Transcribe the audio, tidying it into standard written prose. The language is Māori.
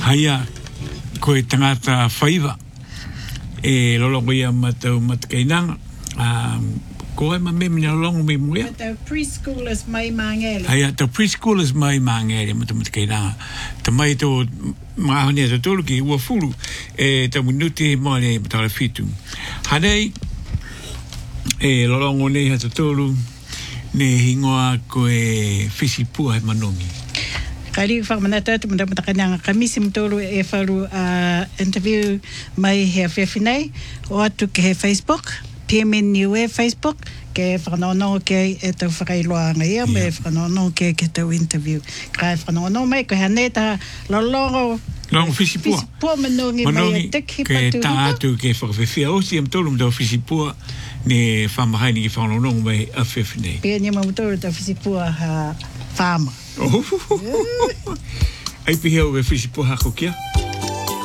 Haia, koe tangata whaiva. E lolongo ia matau matakainanga. Koe ma me mina lolongo me muia. Tau preschoolers mai mangele. Haia, tau preschoolers mai mangele matakainanga. Ta mai tō maahonea tō tōru ki ua furu. E tau minuti maale matala fitu. Hanei, e lolongo nei hata tōru. Ne hingoa koe Fisipua he manongi. Kari whakamanata tu matakananga kamisi mtoro e wharu interview mai he awhiawhinei o atu ke he Facebook, PMN New e Facebook, ke whakanono ke e tau whakailoanga ia, me whakanono ke tau interview. Kai whakanono mai, ko he aneta lolongo Fisipua. Fisipua manongi mai e tek hipa ke tu tā atu ke whakawhiwhia osi am tolu mtau Fisipua ne whamahaini ki whanonongo mai awhiawhinei. Pia ni mamutoro tau Fisipua ha whama. Ai piheu e Fisipua hako kia.